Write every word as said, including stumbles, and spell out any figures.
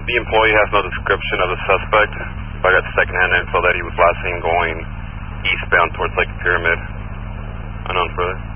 The employee has no description of the suspect, but I got secondhand info that he was last seen going eastbound towards Lake Pyramid. Unknown further.